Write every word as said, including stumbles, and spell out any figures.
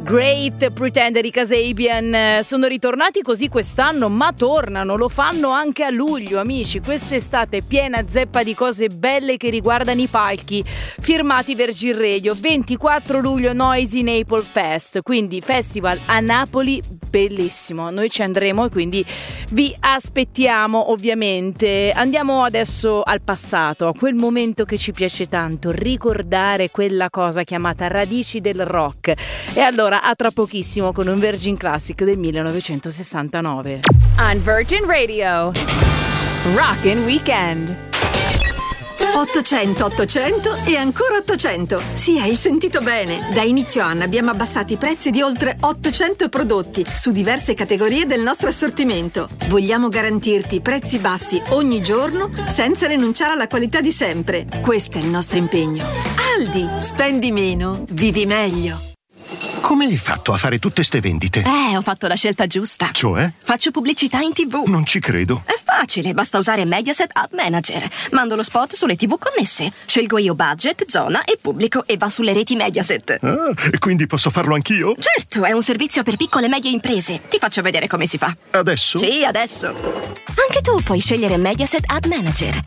Great Pretender, i Kasabian sono ritornati così quest'anno, ma tornano, lo fanno anche a luglio, amici. Quest'estate è piena zeppa di cose belle che riguardano i palchi firmati Virgin Radio. Ventiquattro luglio Noisy Naples Fest, quindi festival a Napoli, bellissimo. Noi ci andremo e quindi vi aspettiamo, ovviamente. Andiamo adesso al passato, a quel momento che ci piace tanto, ricordare quella cosa chiamata radici del rock. E allora a tra pochissimo con un Virgin Classic del millenovecentosessantanove. On Virgin Radio, Rockin' Weekend. ottocento ottocento e ancora ottocento. Sì, hai sentito bene. Da inizio anno abbiamo abbassato i prezzi di oltre ottocento prodotti su diverse categorie del nostro assortimento. Vogliamo garantirti prezzi bassi ogni giorno senza rinunciare alla qualità di sempre. Questo è il nostro impegno. Aldi, spendi meno, vivi meglio. Come hai fatto a fare tutte ste vendite? Eh, ho fatto la scelta giusta. Cioè? Faccio pubblicità in tivù. Non ci credo. È facile, basta usare Mediaset Ad Manager. Mando lo spot sulle tivù connesse. Scelgo io budget, zona e pubblico e va sulle reti Mediaset. Ah, e quindi posso farlo anch'io? Certo, è un servizio per piccole e medie imprese. Ti faccio vedere come si fa. Adesso? Sì, adesso. Anche tu puoi scegliere Mediaset Ad Manager.